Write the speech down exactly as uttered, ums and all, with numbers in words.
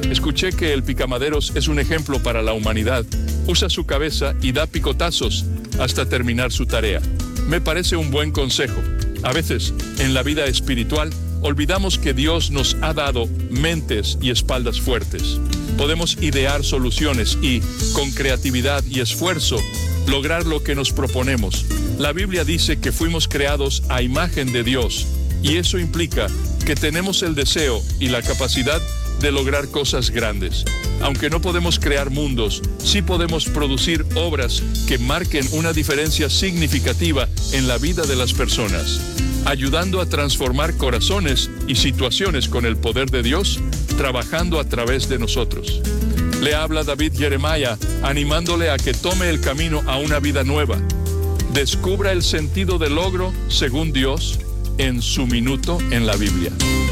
Escuché que el picamaderos es un ejemplo para la humanidad. Usa su cabeza y da picotazos hasta terminar su tarea. Me parece un buen consejo. A veces, en la vida espiritual, olvidamos que Dios nos ha dado mentes y espaldas fuertes. Podemos idear soluciones y, con creatividad y esfuerzo, lograr lo que nos proponemos. La Biblia dice que fuimos creados a imagen de Dios, y eso implica que tenemos el deseo y la capacidad de lograr cosas grandes. Aunque no podemos crear mundos, sí podemos producir obras que marquen una diferencia significativa en la vida de las personas, ayudando a transformar corazones y situaciones con el poder de Dios, trabajando a través de nosotros. Le habla David Jeremiah, animándole a que tome el camino a una vida nueva. Descubra el sentido del logro, según Dios, en su minuto en la Biblia.